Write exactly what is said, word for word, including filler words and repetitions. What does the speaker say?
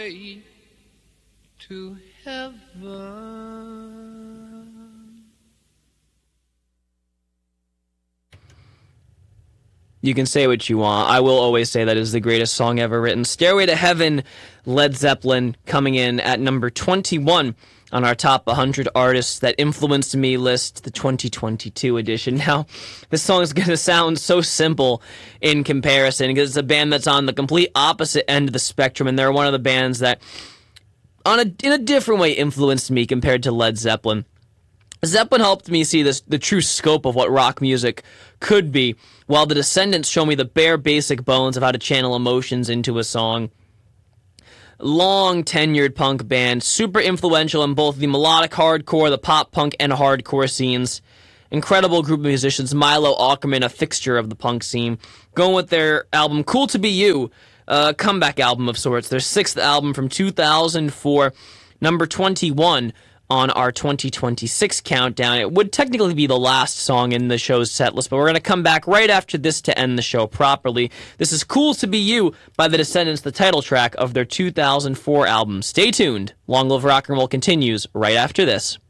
way to heaven. You can say what you want. I will always say that is the greatest song ever written. Stairway to Heaven, Led Zeppelin, coming in at number twenty-one on our top one hundred artists that influenced me list, the twenty twenty-two edition. Now, this song is going to sound so simple in comparison because it's a band that's on the complete opposite end of the spectrum, and they're one of the bands that, on a, in a different way, influenced me compared to Led Zeppelin. Zeppelin helped me see this, the true scope of what rock music could be, while the Descendants show me the bare basic bones of how to channel emotions into a song. Long tenured punk band, super influential in both the melodic hardcore, the pop punk, and hardcore scenes. Incredible group of musicians. Milo Aukerman, a fixture of the punk scene. Going with their album Cool to Be You, a comeback album of sorts. Their sixth album from two thousand four, number twenty-one on our twenty twenty-six countdown. It would technically be the last song in the show's set list, but we're going to come back right after this to end the show properly. This is Cool to Be You by the Descendants, the title track of their two thousand four album. Stay tuned. Long Live Rock and Roll continues right after this.